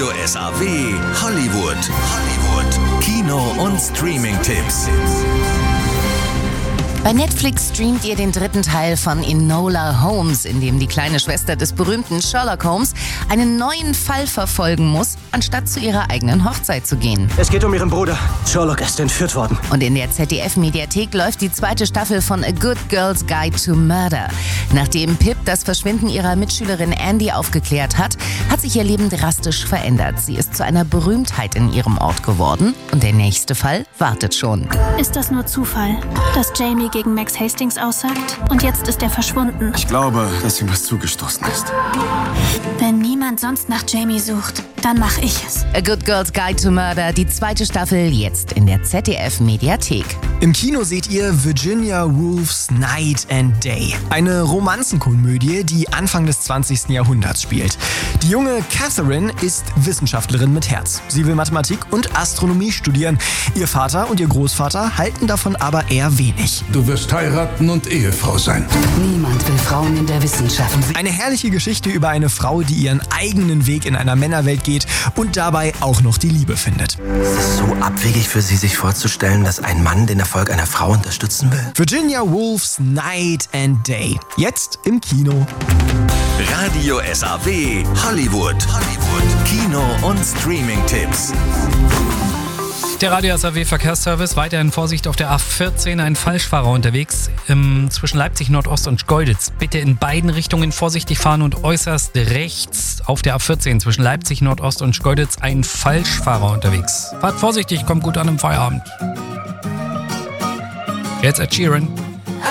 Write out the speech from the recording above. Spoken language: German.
Radio SAW Hollywood. Kino- und Streaming-Tipps. Bei Netflix streamt ihr den dritten Teil von Enola Holmes, in dem die kleine Schwester des berühmten Sherlock Holmes einen neuen Fall verfolgen muss, anstatt zu ihrer eigenen Hochzeit zu gehen. Es geht um ihren Bruder. Sherlock ist entführt worden. Und in der ZDF-Mediathek läuft die zweite Staffel von A Good Girl's Guide to Murder. Nachdem Pip das Verschwinden ihrer Mitschülerin Andy aufgeklärt hat, hat sich ihr Leben drastisch verändert. Sie ist zu einer Berühmtheit in ihrem Ort geworden und der nächste Fall wartet schon. Ist das nur Zufall, dass Jamie gegen Max Hastings aussagt und jetzt ist er verschwunden? Ich glaube, dass ihm was zugestoßen ist. Wenn niemand sonst nach Jamie sucht, dann mache ich es. A Good Girl's Guide to Murder, die zweite Staffel jetzt in der ZDF-Mediathek. Im Kino seht ihr Virginia Woolf's Night and Day. Eine Romanzenkomödie, die Anfang des 20. Jahrhunderts spielt. Die junge Catherine ist Wissenschaftlerin mit Herz. Sie will Mathematik und Astronomie studieren. Ihr Vater und ihr Großvater halten davon aber eher wenig. Du wirst heiraten und Ehefrau sein. Niemand will Frauen in der Wissenschaft. Eine herrliche Geschichte über eine Frau, die ihren eigenen Weg in einer Männerwelt geht und dabei auch noch die Liebe findet. Es ist so abwegig für Sie, sich vorzustellen, dass ein Mann den Erfolg einer Frau unterstützen will. Virginia Woolf's Night and Day. Jetzt im Kino. Radio SAW Hollywood. Kino- und Streaming-Tipps. Der Radio SAW Verkehrsservice, weiterhin Vorsicht auf der A14, ein Falschfahrer unterwegs zwischen Leipzig Nordost und Schkeuditz. Bitte in beiden Richtungen vorsichtig fahren und äußerst rechts auf der A14 zwischen Leipzig Nordost und Schkeuditz ein Falschfahrer unterwegs. Fahrt vorsichtig, kommt gut an im Feierabend. Jetzt Ed Sheeran.